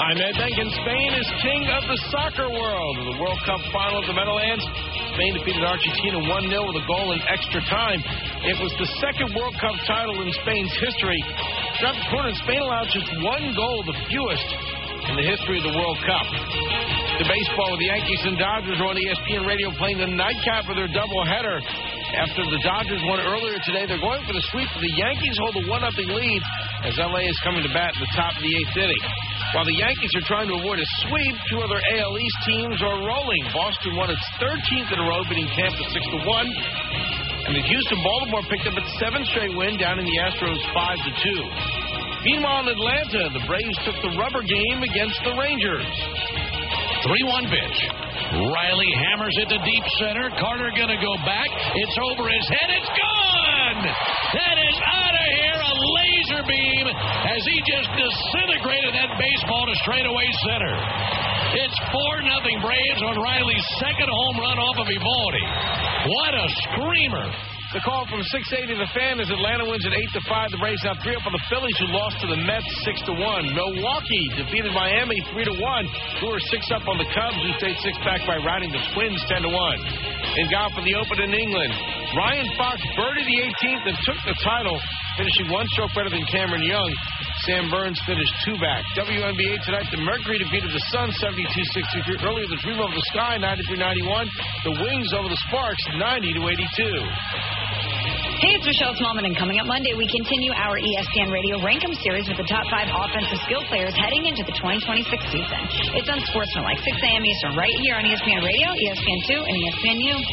I'm Ed Denkin. Spain is king of the soccer world. In the World Cup final at the Meadowlands, Spain defeated Argentina 1-0 with a goal in extra time. It was the second World Cup title in Spain's history. Throughout the tournament, Spain allowed just one goal, the fewest in the history of the World Cup. The baseball with the Yankees and Dodgers are on ESPN Radio playing the nightcap of their doubleheader. After the Dodgers won earlier today, they're going for the sweep. The Yankees hold a 1-0 lead as L.A. is coming to bat in the top of the 8th inning. While the Yankees are trying to avoid a sweep, two other AL East teams are rolling. Boston won its 13th in a row, beating Tampa 6-1. And the Houston-Baltimore picked up its 7th straight win down in the Astros 5-2. Meanwhile, in Atlanta, the Braves took the rubber game against the Rangers. 3-1 pitch. Riley hammers it to deep center. Carter going to go back. It's over his head. It's gone! That is out of here. A laser beam as he just disintegrated that baseball to straightaway center. It's 4-0 Braves on Riley's second home run off of Eovaldi. What a screamer. The call from 680 The Fan is Atlanta wins at 8-5. The Braves have 3 up on the Phillies, who lost to the Mets 6-1. Milwaukee defeated Miami 3-1. Who are 6 up on the Cubs, who stayed 6 back by routing the Twins 10-1. In golf for the Open in England, Ryan Fox birdied the 18th and took the title, finishing 1 stroke better than Cameron Young. Sam Burns finished 2 back. WNBA tonight, the Mercury defeated the Sun 72-63. Earlier, the Dream Over the Sky 93-91. The Wings over the Sparks 90-82. Hey, it's Michelle Smallman, and coming up Monday, we continue our ESPN Radio Rankum series with the top 5 offensive skill players heading into the 2026 season. It's on Sportsmanlike, 6 a.m. Eastern, right here on ESPN Radio, ESPN2, and ESPNU.